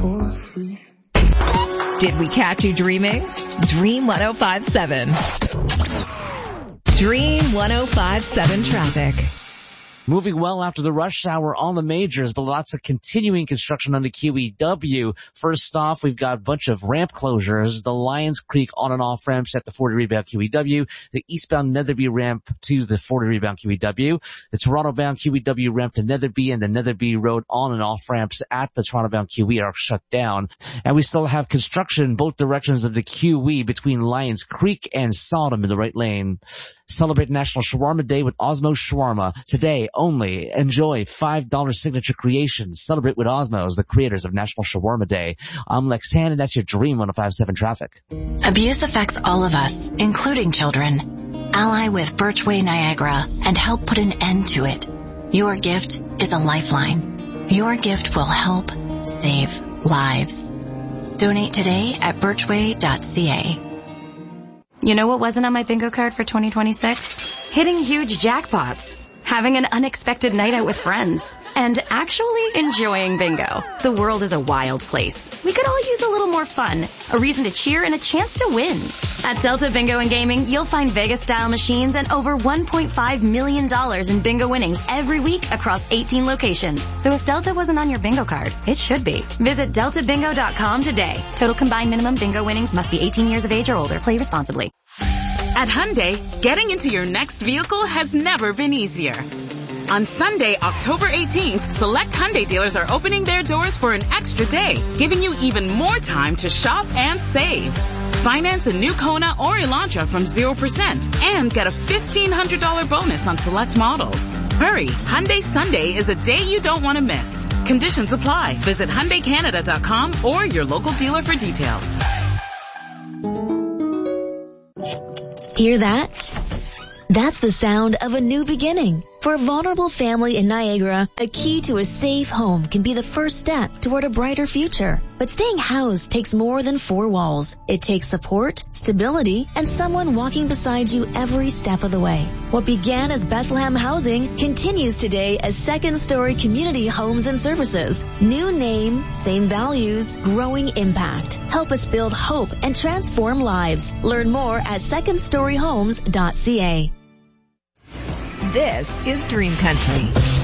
for free. Did we catch you dreaming? Dream 105.7. Dream 105.7 traffic. Moving well after the rush hour on the majors, but lots of continuing construction on the QEW. First off, we've got a bunch of ramp closures. The Lions Creek on and off ramps at the 40 rebound QEW, the eastbound Netherby ramp to the 40 rebound QEW, the Toronto bound QEW ramp to Netherby, and the Netherby Road on and off ramps at the Toronto bound QE are shut down. And we still have construction in both directions of the QE between Lions Creek and Sodom in the right lane. Celebrate National Shawarma Day with Osmos Shawarma. Today only, enjoy $5 signature creations. Celebrate with Osmos, the creators of National Shawarma Day. I'm Lex Han, and that's your Dream 105.7 traffic. Abuse affects all of us, including children. Ally with Birchway Niagara and help put an end to it. Your gift is a lifeline. Your gift will help save lives. Donate today at birchway.ca. You know what wasn't on my bingo card for 2026? Hitting huge jackpots, having an unexpected night out with friends, and actually enjoying bingo. The world is a wild place. We could all use a little more fun, a reason to cheer, and a chance to win. At Delta Bingo and Gaming, you'll find Vegas-style machines and over $1.5 million in bingo winnings every week across 18 locations. So if Delta wasn't on your bingo card, it should be. Visit deltabingo.com today. Total combined minimum bingo winnings must be 18 years of age or older. Play responsibly. At Hyundai, getting into your next vehicle has never been easier. On Sunday, October 18th, select Hyundai dealers are opening their doors for an extra day, giving you even more time to shop and save. Finance a new Kona or Elantra from 0% and get a $1,500 bonus on select models. Hurry, Hyundai Sunday is a day you don't want to miss. Conditions apply. Visit HyundaiCanada.com or your local dealer for details. Hear that? That's the sound of a new beginning. For a vulnerable family in Niagara, a key to a safe home can be the first step toward a brighter future. But staying housed takes more than four walls. It takes support, stability, and someone walking beside you every step of the way. What began as Bethlehem Housing continues today as Second Story Community Homes and Services. New name, same values, growing impact. Help us build hope and transform lives. Learn more at secondstoryhomes.ca. This is Dream Country.